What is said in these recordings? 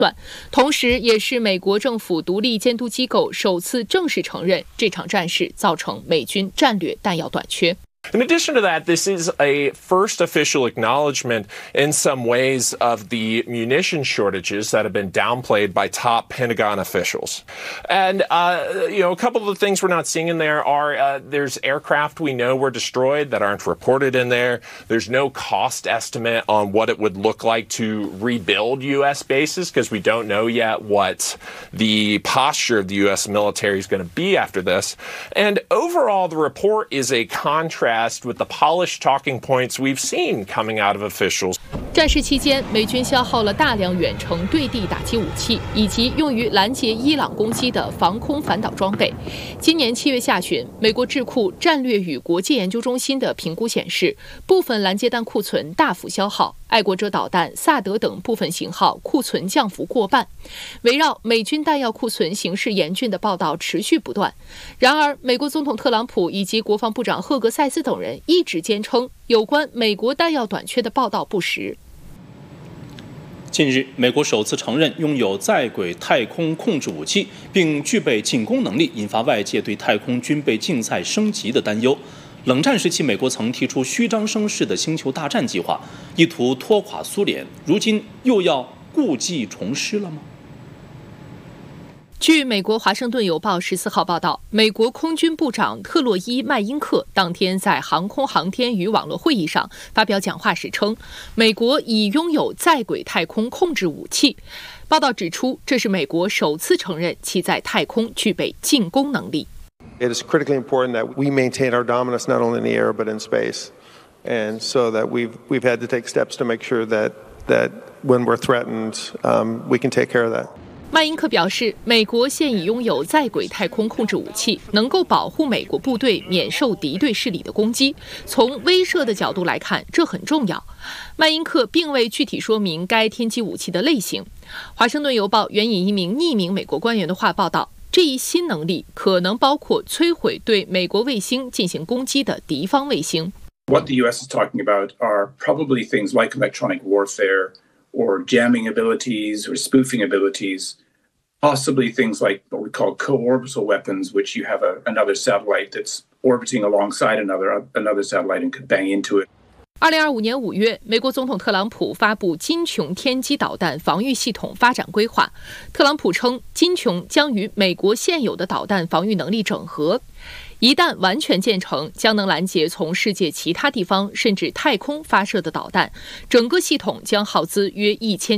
同时也是美国政府独立监督机构首次正式承认这场战事造成美军战略弹药短缺。 In addition to that, this is a first official acknowledgement in some ways of the munition shortages that have been downplayed by top Pentagon officials. And, a couple of the things we're not seeing in there are there's aircraft we know were destroyed that aren't reported in there. There's no cost estimate on what it would look like to rebuild U.S. bases because we don't know yet what the posture of the U.S. military is going to be after this. And overall, the report is a contrast with the polished talking points we've seen coming out of officials. 战事期间，美军消耗了大量远程对地打击武器，以及用于拦截伊朗攻击的防空反导装备。今年7月下旬，美国智库战略与国际研究中心的评估显示，部分拦截弹库存大幅消耗，爱国者导弹、萨德等部分型号库存降幅过半。围绕美军弹药库存形势严峻的报道持续不断。然而，美国总统特朗普以及国防部长赫格塞斯等人一直坚称，有关美国弹药短缺的报道不实。 近日，美国首次承认拥有在轨太空控制武器，并具备进攻能力，引发外界对太空军备竞赛升级的担忧。冷战时期，美国曾提出虚张声势的星球大战计划，意图拖垮苏联，如今又要故技重施了吗？ 据美国《华盛顿邮报》14号报道，美国空军部长特洛伊·麦因克当天在航空航天与网络会议上发表讲话时称，美国已拥有在轨太空控制武器。报道指出，这是美国首次承认其在太空具备进攻能力。 It is critically important that we maintain our dominance not only in the air but in space, and so that we've had to take steps to make sure that when we're threatened, we can take care of that. 麦因克表示，美国现已拥有在轨太空控制武器，能够保护美国部队免受敌对势力的攻击。从威慑的角度来看，这很重要。麦因克并未具体说明该天基武器的类型。华盛顿邮报援引一名匿名美国官员的话报道，这一新能力可能包括摧毁对美国卫星进行攻击的敌方卫星。 What the U.S. is talking about are probably things like electronic warfare or jamming abilities or spoofing abilities, possibly things like what we call co-orbital weapons, which you have another satellite that's orbiting alongside another satellite and could bang into it. 2025年5月，美国总统特朗普发布金琼天基导弹防御系统发展规划。特朗普称，金琼将与美国现有的导弹防御能力整合。一旦完全建成，将能拦截从世界其他地方甚至太空发射的导弹，整个系统将耗资约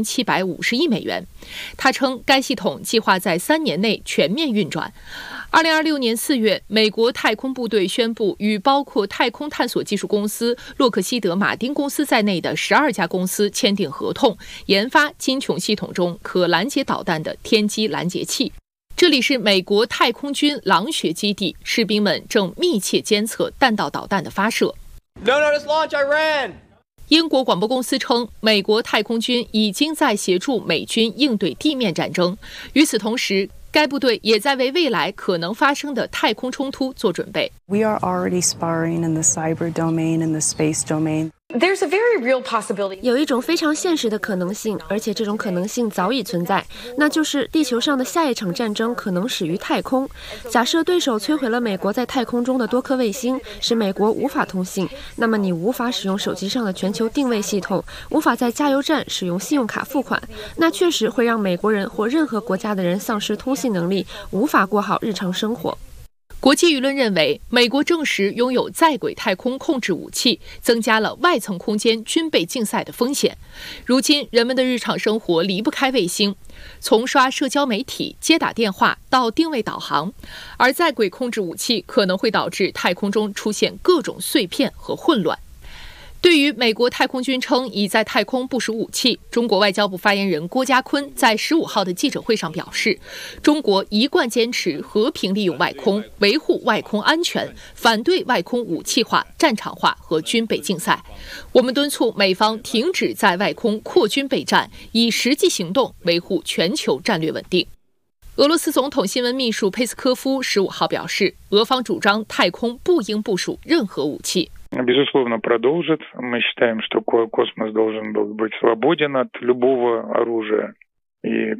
1750亿美元。他称，该系统计划在3年内全面运转。2026年4月，美国太空部队宣布与包括太空探索技术公司洛克希德马丁公司在内的12家公司签订合同，研发金琼系统中可拦截导弹的天基拦截器。这里是美国太空军狼穴基地，士兵们正密切监测弹道导弹的发射。 No notice launch, Iran. 英国广播公司称，美国太空军已经在协助美军应对地面战争。与此同时，该部队也在为未来可能发生的太空冲突做准备。 We are already sparring in the cyber domain and the space domain. There's a very real possibility. 有一种非常现实的可能性，而且这种可能性早已存在，那就是地球上的下一场战争可能始于太空。假设对手摧毁了美国在太空中的多颗卫星，使美国无法通信，那么你无法使用手机上的全球定位系统，无法在加油站使用信用卡付款，那确实会让美国人或任何国家的人丧失通信能力，无法过好日常生活。 国际舆论认为，美国证实拥有在轨太空控制武器，增加了外层空间军备竞赛的风险。如今，人们的日常生活离不开卫星，从刷社交媒体、接打电话到定位导航，而在轨控制武器可能会导致太空中出现各种碎片和混乱。对于美国太空军称已在太空部署武器，中国外交部发言人郭家坤在15号的记者会上表示，中国一贯坚持和平利用外空，维护外空安全，反对外空武器化、战场化和军备竞赛。我们敦促美方停止在外空扩军备战，以实际行动维护全球战略稳定。俄罗斯总统新闻秘书佩斯科夫15号表示，俄方主张太空不应部署任何武器。 Безусловно, продолжит. Мы считаем, что космос должен быть свободен от любого оружия. И